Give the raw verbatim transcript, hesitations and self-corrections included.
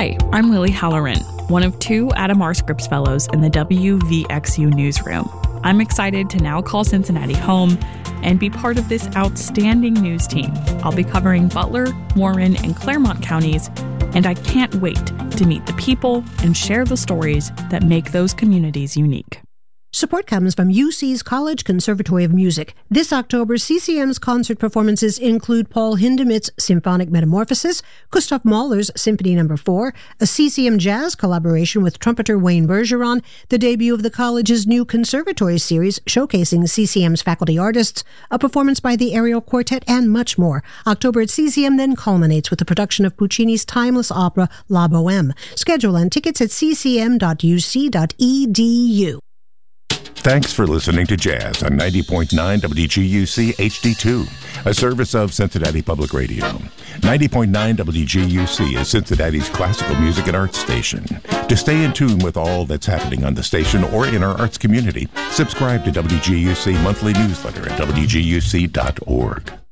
Hi, I'm Lily Halloran, one of two Adam R. Scripps Fellows in the W V X U newsroom. I'm excited to now call Cincinnati home and be part of this outstanding news team. I'll be covering Butler, Warren, and Claremont counties, and I can't wait to meet the people and share the stories that make those communities unique. Support comes from U C's College Conservatory of Music. This October, C C M's concert performances include Paul Hindemith's Symphonic Metamorphosis, Gustav Mahler's Symphony Number four, a C C M jazz collaboration with trumpeter Wayne Bergeron, the debut of the college's new conservatory series showcasing C C M's faculty artists, a performance by the Ariel Quartet, and much more. October at C C M then culminates with the production of Puccini's timeless opera La Bohème. Schedule and tickets at c c m dot u c dot e d u. Thanks for listening to Jazz on ninety point nine W G U C H D two, a service of Cincinnati Public Radio. ninety point nine W G U C is Cincinnati's classical music and arts station. To stay in tune with all that's happening on the station or in our arts community, subscribe to W G U C monthly newsletter at w g u c dot org.